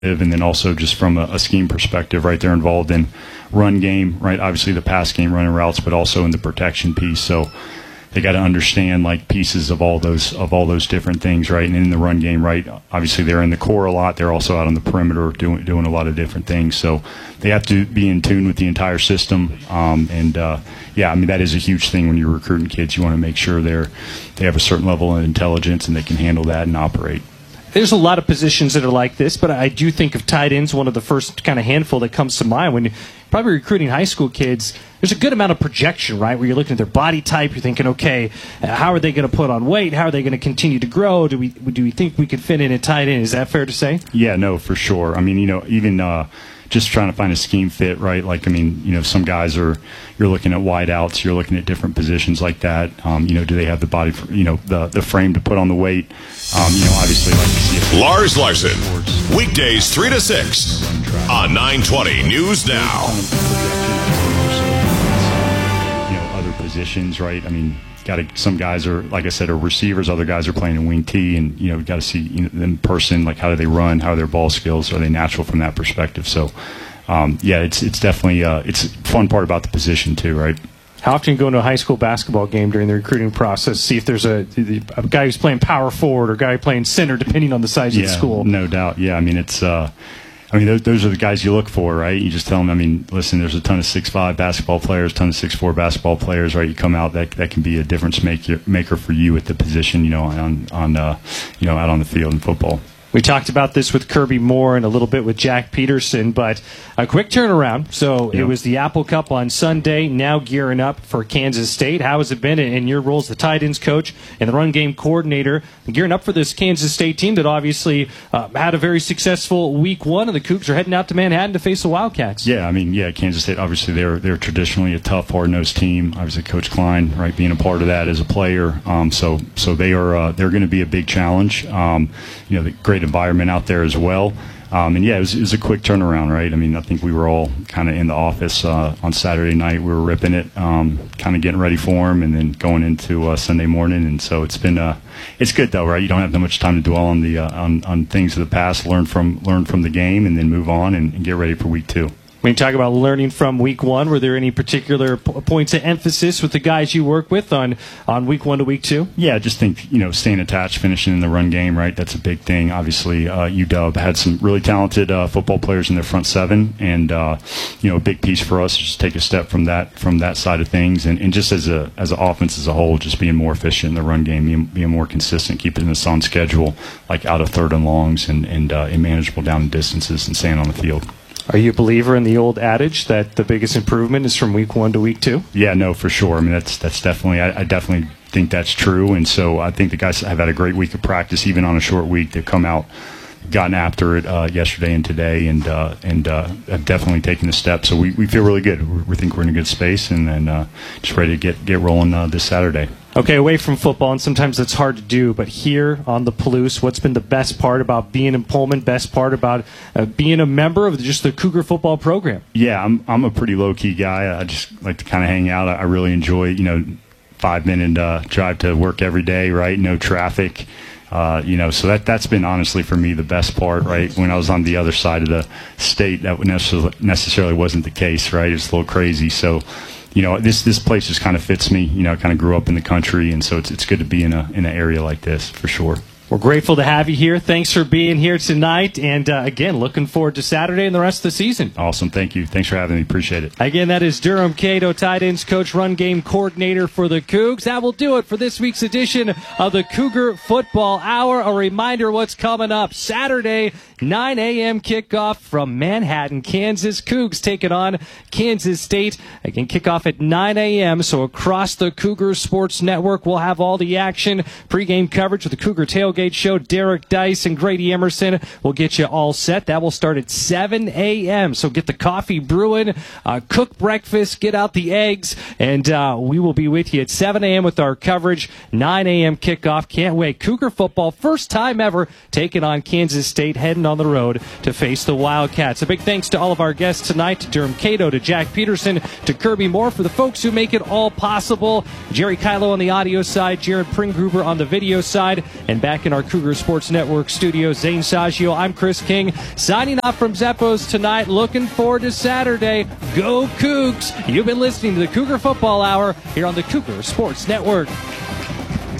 and then also just from a scheme perspective, right? They're involved in run game, right? Obviously the pass game, running routes, but also in the protection piece. So they got to understand like pieces of all those different things, right? And in the run game, right? Obviously they're in the core a lot. They're also out on the perimeter doing a lot of different things. So they have to be in tune with the entire system. Yeah, I mean that is a huge thing when you're recruiting kids. You want to make sure they have a certain level of intelligence and they can handle that and operate. There's a lot of positions that are like this, but I do think of tight ends, one of the first kind of handful that comes to mind. When you're probably recruiting high school kids, there's a good amount of projection, right, where you're looking at their body type. You're thinking, okay, how are they going to put on weight? How are they going to continue to grow? Do we think we could fit in a tight end? Is that fair to say? Yeah, no, for sure. I mean, even just trying to find a scheme fit, right? Like, I mean, some guys you're looking at wideouts, you're looking at different positions like that. Do they have the body, the frame to put on the weight? Obviously, like to see it. Lars Larson, weekdays 3 to 6 on 920 News Now. Other positions, right? I mean, some guys are, like I said, are receivers. Other guys are playing in wing T, and we've got to see them in person, like how do they run, how are their ball skills, are they natural from that perspective? So, it's definitely it's a fun part about the position too, right? How often you go into a high school basketball game during the recruiting process, see if there's a guy who's playing power forward or a guy playing center, depending on the size of the school? No doubt. Yeah, I mean it's. Those are the guys you look for, right? You just tell them, I mean, listen, there's a ton of 6'5" basketball players, a ton of 6'4" basketball players, right? You come out, that can be a difference maker for you at the position, out on the field in football. We talked about this with Kirby Moore and a little bit with Jack Peterson, but a quick turnaround. So It was the Apple Cup on Sunday, now gearing up for Kansas State. How has it been in your role as the tight ends coach and the run game coordinator, gearing up for this Kansas State team that obviously had a very successful week one, and the Cougs are heading out to Manhattan to face the Wildcats? Kansas State, obviously they're traditionally a tough, hard-nosed team. Obviously Coach Klein, right, being a part of that as a player. So they're going to be a big challenge. The great environment out there as well. It was a quick turnaround, right? I mean, I think we were all kind of in the office on Saturday night. We were ripping it, kind of getting ready for them, and then going into Sunday morning. And so it's been it's good though, right? You don't have that much time to dwell on the on things of the past. Learn from the game, and then move on and get ready for week 2. When you talk about learning from week 1, were there any particular points of emphasis with the guys you work with on week 1 to week 2? Yeah, I just think, staying attached, finishing in the run game, right? That's a big thing. Obviously, UW had some really talented football players in their front seven, and, a big piece for us is just take a step from that side of things. And just as an offense as a whole, just being more efficient in the run game, being more consistent, keeping us on schedule, like out of third and longs and manageable down and distances and staying on the field. Are you a believer in the old adage that the biggest improvement is from week 1 to week 2? Yeah, no, for sure. I mean, that's definitely, I definitely think that's true. And so I think the guys have had a great week of practice, even on a short week. They've come out, gotten after it yesterday and today, and have definitely taken the step. So we feel really good. We think we're in a good space, and then just ready to get rolling this Saturday. Okay, away from football, and sometimes that's hard to do, but here on the Palouse, what's been the best part about being in Pullman, best part about being a member of just the Cougar football program? Yeah, I'm a pretty low-key guy. I just like to kind of hang out. I really enjoy, 5-minute drive to work every day, right? No traffic. So that's been honestly for me the best part, right? When I was on the other side of the state, that necessarily wasn't the case, right? It's a little crazy. So, this place just kind of fits me. I kind of grew up in the country, and so it's good to be in an area like this for sure. We're grateful to have you here. Thanks for being here tonight. And, again, looking forward to Saturday and the rest of the season. Awesome. Thank you. Thanks for having me. Appreciate it. Again, that is Durham Cato, tight ends coach, run game coordinator for the Cougs. That will do it for this week's edition of the Cougar Football Hour. A reminder what's coming up Saturday, 9 a.m. kickoff from Manhattan, Kansas. Cougs taking on Kansas State. Again, kickoff at 9 a.m. So across the Cougar Sports Network, we'll have all the action. Pre-game coverage with the Cougar Tailgate Show. Derek Dice and Grady Emerson will get you all set. That will start at 7 a.m. So get the coffee brewing, cook breakfast, get out the eggs, and we will be with you at 7 a.m. with our coverage. 9 a.m. kickoff. Can't wait. Cougar football, first time ever taking on Kansas State, heading on the road to face the Wildcats. A big thanks to all of our guests tonight, to Durham Cato, to Jack Peterson, to Kirby Moore, for the folks who make it all possible. Jerry Kylo on the audio side, Jared Pringgruber on the video side, and back in our Cougar Sports Network studios, Zane Saggio, I'm Chris King, signing off from Zeppos tonight. Looking forward to Saturday. Go Cougs! You've been listening to the Cougar Football Hour here on the Cougar Sports Network.